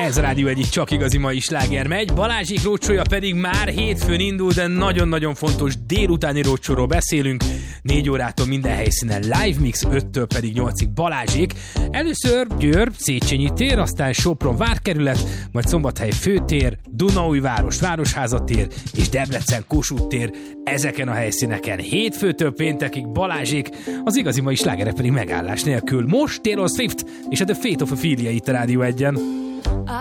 Ez a Rádió egyik csak igazi mai sláger megy. Balázsék rócsója pedig már hétfőn indul, de nagyon-nagyon fontos délutáni rócsóról beszélünk. 4 órától minden helyszínen live mix, 5-től pedig 8-ig Balázsék. Először Győr, Széchenyi tér, aztán Sopron várkerület, majd Szombathely főtér, Dunaújváros városházatér és Debrecen Kossuth tér. Ezeken a helyszíneken hétfőtől péntekig Balázsék, az igazi mai slágerek pedig megállás nélkül. Most Taylor Swift és a The Fate of Ophelia itt a Rádió 1-en.